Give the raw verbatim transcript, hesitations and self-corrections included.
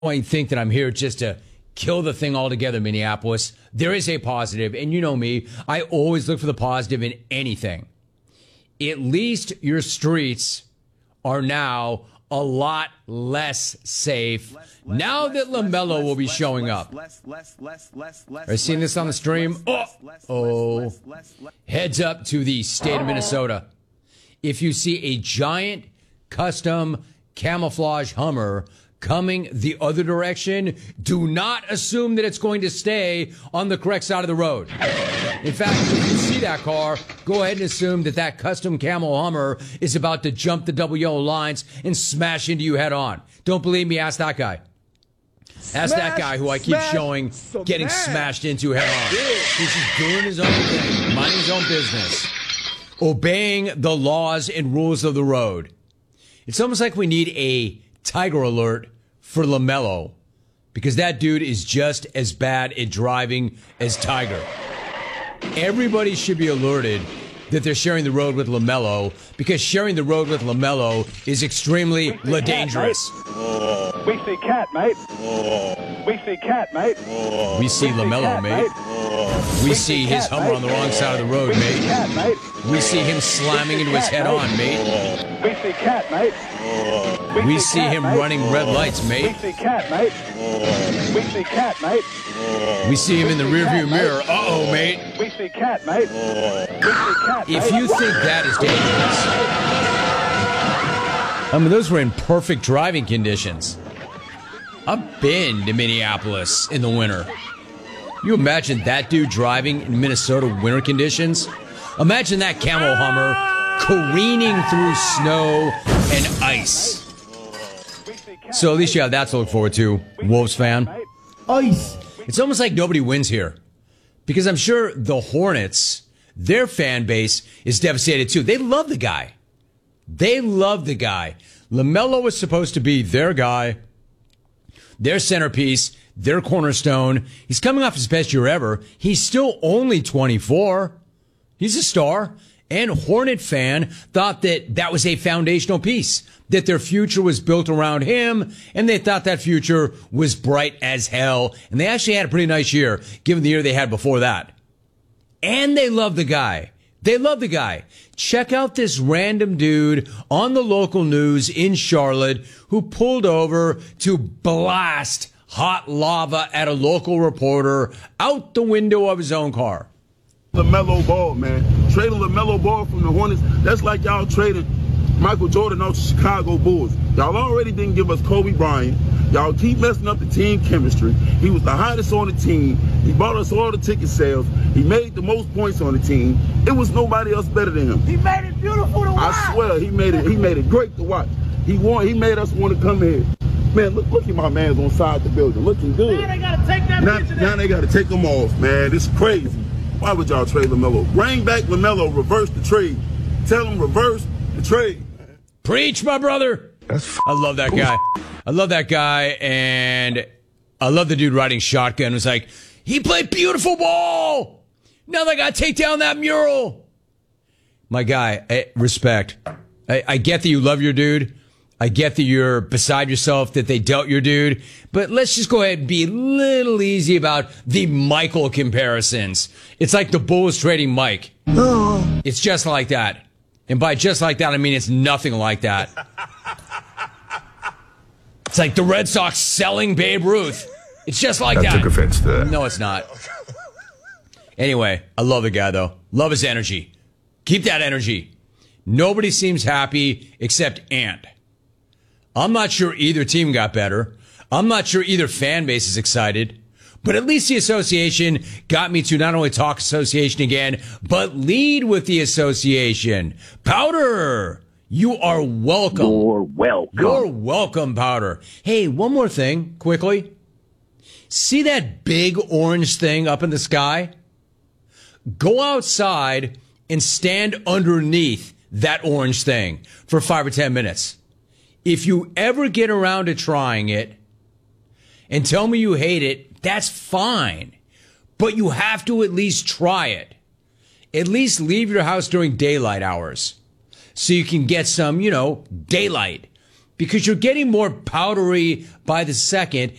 I think that I'm here just to kill the thing altogether, Minneapolis. There is a positive, and you know me, I always look for the positive in anything. At least your streets are now a lot less safe less, less, now less, that LaMelo less, will be less, showing less, up. Less, less, less, less, less, Are you seeing this on the stream? Less, oh, less, oh. Less, less, less, heads up to the state of Minnesota. If you see a giant custom camouflage Hummer coming the other direction, do not assume that it's going to stay on the correct side of the road. In fact, if you see that car, go ahead and assume that that custom camo Hummer is about to jump the double yellow lines and smash into you head on. Don't believe me? Ask that guy. Ask smash, that guy who I keep showing getting man. smashed into head on. He's just doing his own thing, minding his own business, obeying the laws and rules of the road. It's almost like we need a Tiger alert for LaMelo, because that dude is just as bad at driving as Tiger. Everybody should be alerted that they're sharing the road with LaMelo, because sharing the road with LaMelo is extremely la dangerous. Cat, we see cat, mate. We see cat, mate. We see LaMelo, mate. mate. We, we see his cat, Hummer mate. on the wrong side of the road, we mate. See cat, mate. We see him slamming into his head on, mate. We see cat, mate. We, we see, see cat, him mate. running red lights, mate. We see cat, mate. We see cat, mate. We see him in the rearview mirror. Uh-oh, mate. We see cat, mate. We see cat, mate. If you think that is dangerous, I mean, those were in perfect driving conditions. I've been to Minneapolis in the winter. You imagine that dude driving in Minnesota winter conditions? Imagine that camo Hummer careening through snow and ice. So at least you have that to look forward to, Wolves fan. Ice. It's almost like nobody wins here, because I'm sure the Hornets, their fan base, is devastated too. They love the guy. They love the guy. LaMelo was supposed to be their guy, their centerpiece, their cornerstone. He's coming off his best year ever. He's still only twenty-four. He's a star. And Hornet fan thought that that was a foundational piece, that their future was built around him, and they thought that future was bright as hell. And they actually had a pretty nice year, given the year they had before that. And they love the guy. They love the guy. Check out this random dude on the local news in Charlotte who pulled over to blast hot lava at a local reporter out the window of his own car. LaMelo Ball, man. Trading LaMelo Ball from the Hornets, that's like y'all trading Michael Jordan out to Chicago Bulls. Y'all already didn't give us Kobe Bryant. Y'all keep messing up the team chemistry. He was the hottest on the team. He bought us all the ticket sales. He made the most points on the team. It was nobody else better than him. He made it beautiful to watch. I swear, he made it. He made it great to watch. He won. He made us want to come here. Man, look, look at my man's on side the building, looking good. Now they gotta take that now, picture. Now they gotta take him off, man. This is crazy. Why would y'all trade LaMelo? Bring back LaMelo, reverse the trade. Tell him reverse the trade. Preach, my brother. That's I love that guy. I love that guy, and I love the dude riding shotgun. It was like, he played beautiful ball. Now they got to take down that mural. My guy, I, respect. I, I get that you love your dude. I get that you're beside yourself that they dealt your dude. But let's just go ahead and be a little easy about the Michael comparisons. It's like the Bulls trading Mike. Oh. It's just like that. And by just like that, I mean it's nothing like that. It's like the Red Sox selling Babe Ruth. It's just like that. I took offense to that. No, it's not. Anyway, I love the guy, though. Love his energy. Keep that energy. Nobody seems happy except Ant. I'm not sure either team got better. I'm not sure either fan base is excited. But at least the association got me to not only talk association again, but lead with the association. Powder, you are welcome. You're welcome. You're welcome, Powder. Hey, one more thing, quickly. See that big orange thing up in the sky? Go outside and stand underneath that orange thing for five or ten minutes. If you ever get around to trying it and tell me you hate it, that's fine. But you have to at least try it. At least leave your house during daylight hours so you can get some, you know, daylight. because you're getting more powdery by the second.